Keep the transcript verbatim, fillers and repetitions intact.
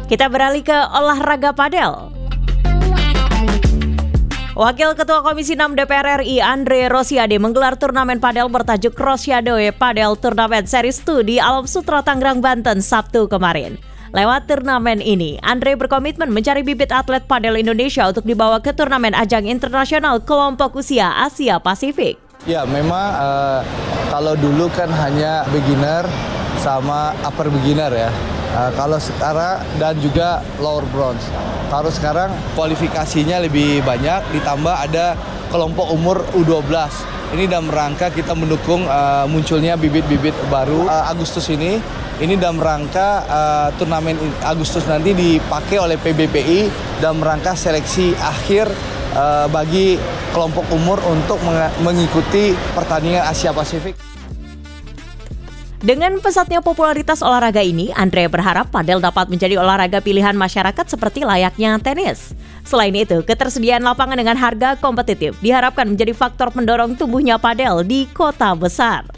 Kita beralih ke olahraga padel. Wakil Ketua Komisi enam D P R R I Andre Rosiade menggelar turnamen padel bertajuk Rosiade Padel Tournament Series dua di Alam Sutera Tangerang, Banten Sabtu kemarin. Lewat turnamen ini, Andre berkomitmen mencari bibit atlet padel Indonesia untuk dibawa ke turnamen ajang internasional kelompok usia Asia Pasifik. Ya, memang uh, kalau dulu kan hanya beginner sama upper beginner ya. Uh, kalau sekarang dan juga lower bronze. Kalau sekarang kualifikasinya lebih banyak, ditambah ada kelompok umur U dua belas. Ini dalam rangka kita mendukung uh, munculnya bibit-bibit baru uh, Agustus ini. Ini dalam rangka uh, turnamen Agustus nanti dipakai oleh P B P I dalam rangka seleksi akhir uh, bagi kelompok umur untuk meng- mengikuti pertandingan Asia Pasifik. Dengan pesatnya popularitas olahraga ini, Andre berharap padel dapat menjadi olahraga pilihan masyarakat seperti layaknya tenis. Selain itu, ketersediaan lapangan dengan harga kompetitif diharapkan menjadi faktor pendorong tumbuhnya padel di kota besar.